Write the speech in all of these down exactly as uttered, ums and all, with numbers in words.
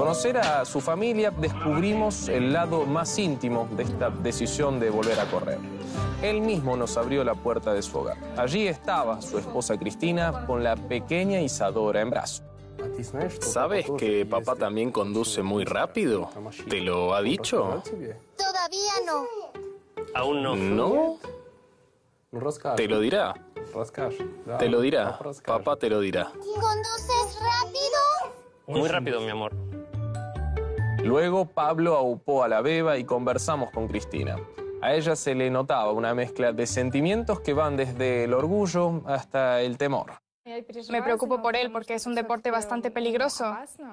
conocer a su familia, descubrimos el lado más íntimo de esta decisión de volver a correr. Él mismo nos abrió la puerta de su hogar. Allí estaba su esposa Cristina con la pequeña Isadora en brazos. ¿Sabes que papá también conduce muy rápido? ¿Te lo ha dicho? Todavía no. Aún no. ¿No? Te lo dirá. Te lo dirá. Papá te lo dirá. ¿Conduces rápido? Muy rápido, mi amor. Luego Pablo aupó a la beba y conversamos con Cristina. A ella se le notaba una mezcla de sentimientos que van desde el orgullo hasta el temor. Me preocupo por él porque es un deporte bastante peligroso. ¡Un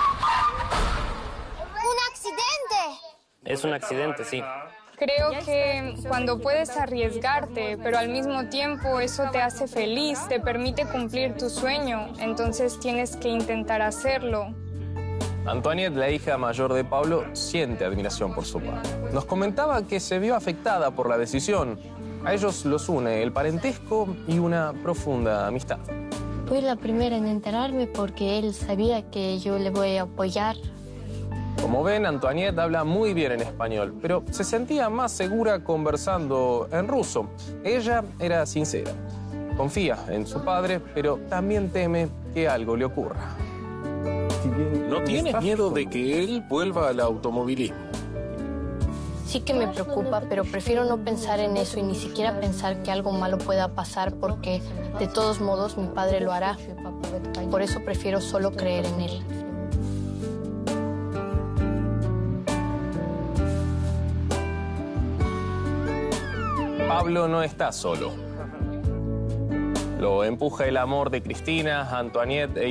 accidente! Es un accidente, sí. Creo que cuando puedes arriesgarte, pero al mismo tiempo eso te hace feliz, te permite cumplir tu sueño, entonces tienes que intentar hacerlo. Antoinette, la hija mayor de Pablo, siente admiración por su padre. Nos comentaba que se vio afectada por la decisión. A ellos los une el parentesco y una profunda amistad. Fui la primera en enterarme porque él sabía que yo le voy a apoyar. Como ven, Antoinette habla muy bien en español, pero se sentía más segura conversando en ruso. Ella era sincera. Confía en su padre, pero también teme que algo le ocurra. ¿No tienes miedo de que él vuelva al automovilismo? Sí que me preocupa, pero prefiero no pensar en eso y ni siquiera pensar que algo malo pueda pasar porque de todos modos mi padre lo hará. Por eso prefiero solo creer en él. Pablo no está solo. Lo empuja el amor de Cristina, Antoinette e